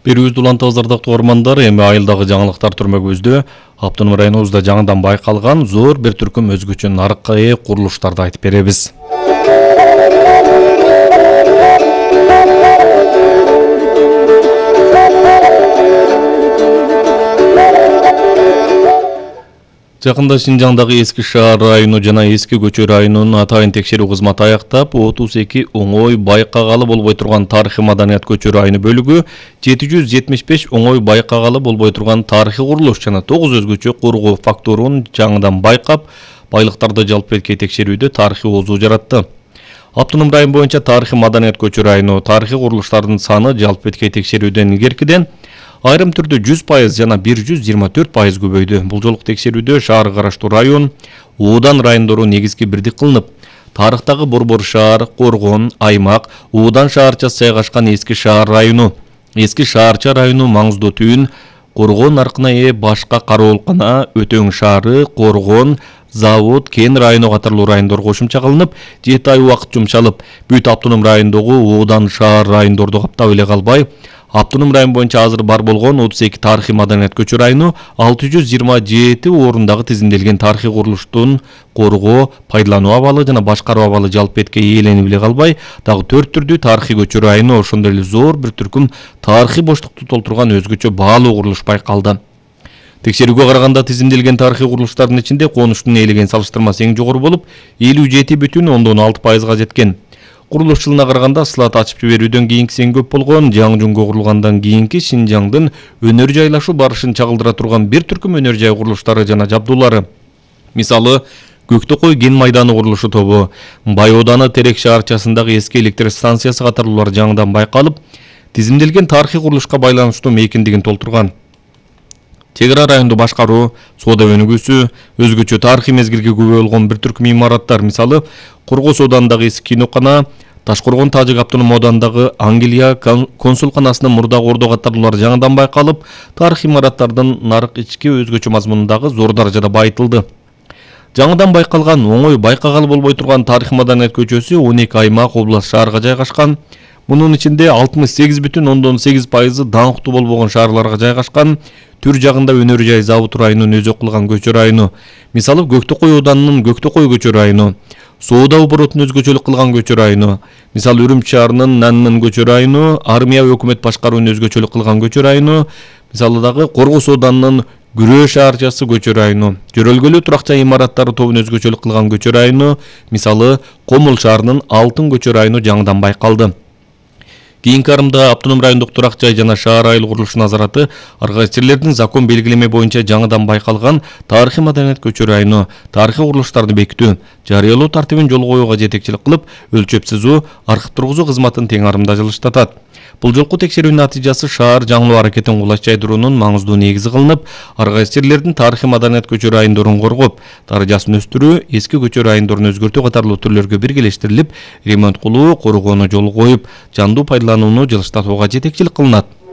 Берүүбүздү улантабыз ардактуу угармандар, эми айылдагы жаңылыктар түрмөгүбүздө Автоном районубузда жаңыдан байкалган зор бир түркүм өзгөчө нарыкка ээ курулуштарды айтып беребиз. Жакында Шинжаңдагы Эски шаар району жана Эски көчө районунун атайын текшерүү кызматы аяктап, 32 оңой байкагалы болбой турган тарыхый маданият көчө району бөлүгү, 775 оңой байкагалы болбой турган тарыхый курулуш жана 9 өзгөчө коргоо фактурун жаңыдан байкап, байлыктарды жалп эткей текшерүүдө тарыхый оозу жаратты. Автоном район боюнча тарыхый маданият көчө району тарыхый курулуштардын саны жалп эткей текшерүүдөн илгеркиден айрым түрдө 100% жана 124% көбөйдү. Бул жолку текшерүүдө шаарга караштуу район, оодан райондору негизги бирдик кылынып, тарыхтагы Борбор шаар, Коргон, Аймак, оодан шаарчасы жайгашкан Эски шаар району, Эски шаарча району маңыздуу түйүн, Коргон наркына ээ башка кароолкана, Өтөң шаары, Коргон, Завод, Кен району катарлуу райондор кошумча кылынып, 7 ай убакыт жумшалып, бүт автоном райондогу оодан шаар райондорду каптап эле калбай, Автоном район боюнча азыр бар болгон 32 тарыхый маданият көчө району 627 орундагы тизимделген тарыхый курулуштун коргоо, пайдалануу абалы жана башкаруу абалы жалп эткей ээленип эле калбай, дагы 4 түрдүү тарыхый көчө району, ошондой эле зор бир түркүм тарыхый боштукту толтурган өзгөчө баалуу курулуш байкалды. Текшерүүгө караганда тизимделген тарыхый курулуштардын ичинде конуштун ээлеген салыштырмасы эң жогору болуп, 57,6%га жеткен. Курулуш жылына караганда слот ачып жиберүүдөн кийинкиси эң көп болгон, жаңы-жунго курулгандан кийинки Шинжаңдын өнөр жайлашуу барышын чагылдыра турган бир түркүм өнөр жай курулуштары жана жабдуулары. Мисалы, Көктөкөй кен майданы курулушу тобу, Бай ооданы Терек шаарчасындагы эски электр станциясы катарлуулар жаңыдан байкалып, тизимделген тарыхый курулушка байланыштуу мейкиндигин толтурган. Чек ара районду башкаруу, соода өнүгүүсү, өзгөчө тарыхый мезгилге күбө болгон бир түркүм имараттар, мисалы, Коргос оодандагы эски кинокана, Ташкоргон Тажик автоном оодандагы Ангелия консулканасынын мурдагы ордо катарлуулар жаңыдан байкалып, тарыхый имараттардын нарык ички өзгөчө мазмунундагы зор даражада байытылды. Жаңыдан байкалган оңой байкагалы болбой турган тарыхый маданият көчөсү 12 аймак, област, шаарга жайгашкан. Мунун ичинде 68,8% даңктуу болбогон шаарларга жайгашкан. Түр жагында өнөр жай завод районунун өзү кылган көчө району. Мисалы, Көктөкөй оодарынын Көктөкөй көчө району, соода оборотун өзгөчөлүк кылган көчө району. Мисалы, Үрүмчү шаарынын Наннын көчө району, армия өкмөт башкаруун өзгөчөлүк кылган көчө району. Мисалы дагы Коргос оодарынын Күрөө шаарчасы көчө району, Жөрөлгөлүү турак-жай имараттары тобун өзгөчөлүк кылган көчө району. Мисалы, Комул шаарынын Алтын көчө району жаңыдан байкалды. Кийинки арымда автоном райондук турак-жай жана шаар айыл курулуш назараты аргасчилердин закон белгилеме боюнча жаңыдан байкалган тарыхый маданият көчө району тарыхый курулуштарды бекитүү, жарыялоо тартибин жол коюуга жетекчилик кылып, өлчөп сызуу, архив тургузуу кызматын тең арымда жылыштатат. Бул жолку текшерүүнүн натыйжасы шаар жаңылоо аракетин кулачайдыруунун маңыздуу негизи кылынып, аргасчилердин тарыхый маданият көчө райондорун коргоп, даражасын өстүрүү, эски көчө райондорун өзгөртүү катарлуу түрлөргө биргелештирилип, ремонт кылуу, коргоону жол коюп, жандуу пайдаланууну жылыштатууга жетекчилик кылынат.